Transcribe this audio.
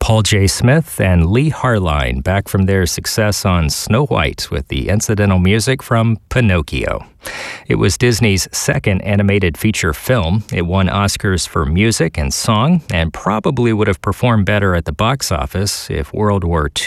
Paul J. Smith and Lee Harline, back from their success on Snow White with the incidental music from Pinocchio. It was Disney's second animated feature film. It won Oscars for music and song, and probably would have performed better at the box office if World War II